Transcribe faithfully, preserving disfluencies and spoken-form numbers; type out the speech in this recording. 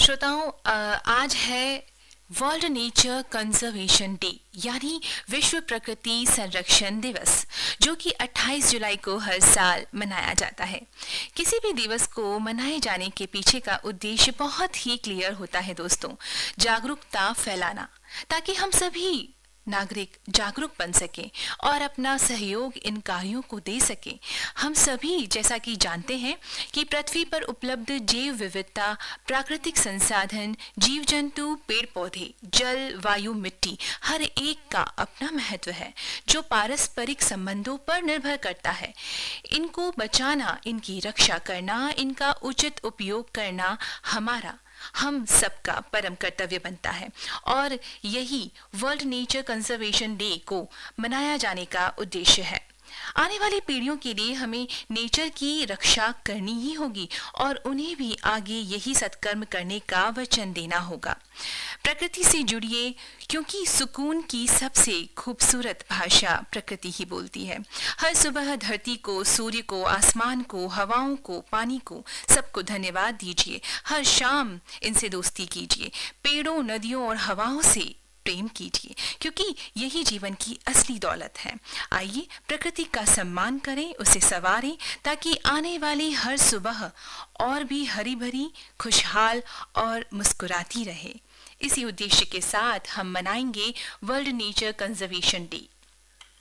श्रोताओं, अ, आज है वर्ल्ड नेचर कंजर्वेशन डे यानी विश्व प्रकृति संरक्षण दिवस, जो कि अट्ठाईस जुलाई को हर साल मनाया जाता है। किसी भी दिवस को मनाए जाने के पीछे का उद्देश्य बहुत ही क्लियर होता है दोस्तों, जागरूकता फैलाना, ताकि हम सभी नागरिक जागरूक बन सकें और अपना सहयोग इन कार्यों को दे सकें। हम सभी जैसा कि जानते हैं कि पृथ्वी पर उपलब्ध जैव विविधता, प्राकृतिक संसाधन, जीव जंतु, पेड़ पौधे, जल, वायु, मिट्टी, हर एक का अपना महत्व है, जो पारस्परिक संबंधों पर निर्भर करता है। इनको बचाना, इनकी रक्षा करना, इनका उचित उपयोग करना हमारा हम सबका परम कर्तव्य बनता है, और यही वर्ल्ड नेचर कंजर्वेशन डे को मनाया जाने का उद्देश्य है। आने वाली पीढ़ियों के लिए हमें नेचर की रक्षा करनी ही होगी और उन्हें भी आगे यही सत्कर्म करने का वचन देना होगा। प्रकृति से जुड़िए, क्योंकि सुकून की सबसे खूबसूरत भाषा प्रकृति ही बोलती है। हर सुबह धरती को, सूर्य को, आसमान को, हवाओं को, पानी को, सबको धन्यवाद दीजिए। हर शाम इनसे दोस्ती कीजिए। पेड़ों, नदियों और हवाओं से प्रेम कीजिए, क्योंकि यही जीवन की असली दौलत है। आइए प्रकृति का सम्मान करें, उसे संवारें, ताकि आने वाली हर सुबह और भी हरी भरी, खुशहाल और मुस्कुराती रहे। इसी उद्देश्य के साथ हम मनाएंगे वर्ल्ड नेचर कंजर्वेशन डे।